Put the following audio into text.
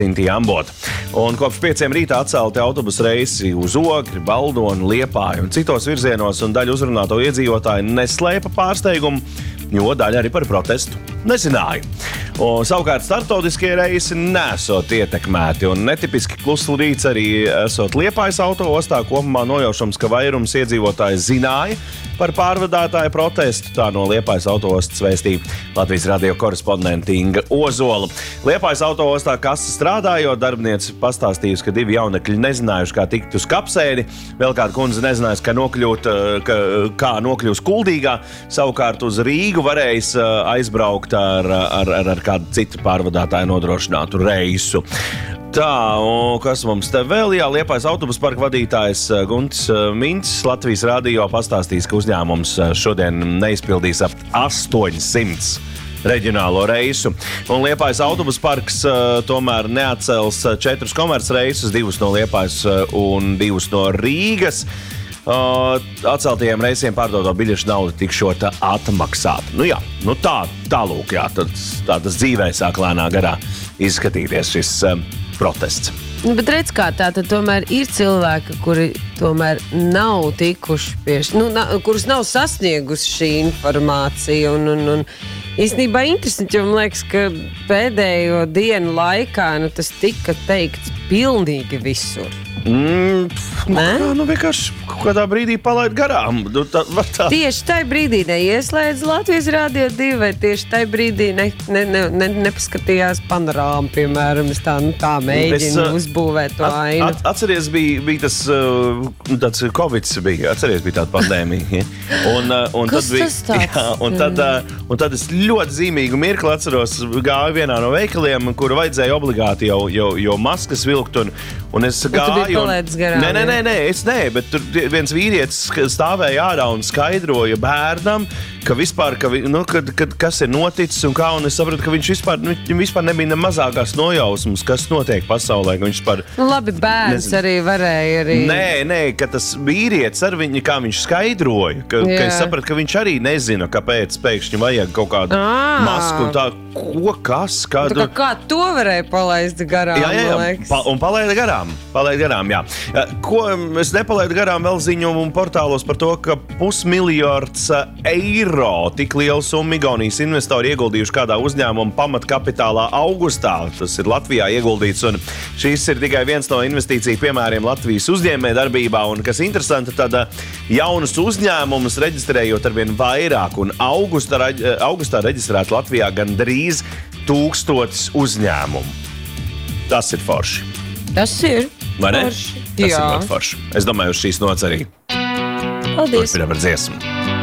Sintīja Ambota. Un kopš 5 rītā atcelti autobusu reisi uz Ogri, Baldoni, Liepāju un citos virzienos, un daļa uzrunāto iedzīvotāju neslēpa pārsteigumu, jo daļa arī par protestu nezināja. Un savukārt startautiskie reisi nesot ietekmēti, un netipiski klusu rīts arī esot Liepājas autoostā, kopumā nojaušams, ka vairums iedzīvotāji zināja par pārvadātāju protestu. Tā no Liepājas autoostas vēstīja Latvijas radio korespondente Inga Ozola. Liepājas autoostā kasa strādājot, darbinieci pastāstījusi, ka 2 jaunekļi nezinājuši, kā tikt uz Kapsēdi. Vēl kāda kundze nezinājusi, kā nokļūs Kuldīgā. Savukārt uz Rīgu varējis aizbraukt ar kādu citu pārvadātāju nodrošinātu reisu. Tā, un kas mums te vēl? Jā, Liepājas autobusu parka vadītājs Guntis Mints Latvijas radio pastāstīs, ka uzņēmums šodien neizpildīs ap 800 reģionālo reisu. Un Liepājas autobusu parks tomēr neatcels 4 komercreisus, 2 no Liepājas un 2 no Rīgas. Atceltajiem reisiem pārdoto biļešu naudu tikšot atmaksāt. Nu jā, tālūk, jā, tā tas dzīvē sāk lēnā garā izskatīties šis protests. Bet redz kā tā, tad tomēr ir cilvēki, kuri tomēr nav tikuši kurus nav sasniegusi šī informācija un īstenībā interesanti, jo man liekas, ka pēdējo dienu laikā tas tika teikts pilnīgi visur. Vienkārši kādā brīdī palaid garām. Tieši tajā brīdī neieslēdz Latvijas Radio 2, vai tieši tajā brīdī nepaskatījās panorāmu, piemēram, es tā mēģinu uzbūvēt to ainu. Atceries, bija tas tāds Covids bija, atceries, bija tāda pandēmija. Kas tas tāds? Un tad es ļoti zīmīgu mirkli atceros, gāju vienā no veikaliem, kuru vajadzēja obligāti jau maskas vilkt, un es gāju. Bet tur viens vīrietis stāvēja ārā un skaidroja bērnam, ka vispār, kas ir noticis un kā, un es sapratu, ka viņam vispār nebija ne mazākās nojausmas, kas notiek pasaulē, ka viņš par... Labi, bērns arī varēja arī... Nē, ka tas vīrietis ar viņu, kā viņš skaidroja, ka es sapratu, ka viņš arī nezina, kāpēc pēkšņi vajag kaut kādu masku un tā, kas, kādu... Kā to varēja palaist garām, liekas? Un palaida garām, jā. Ko es nepalaidu garām vēl ziņojumu portālos par to, ka 500 000 eiro tik lielu summu Igaunijas investori ieguldījuši kādā uzņēmuma pamatkapitālā augustā. Tas ir Latvijā ieguldīts, un šis ir tikai viens no investīciju piemēriem Latvijas uzņēmējdarbībā, un kas interesanti, tad jaunus uzņēmumus reģistrējot arvien vairāk, un augustā reģistrēt Latvijā gandrīz 1000 uzņēmumu. Tas ir forši. Tas ir. Vai ne? Forši. Tas ir ļoti forši. Es domāju, uz šīs nots arī. Paldies. Turpinām ar dziesmu.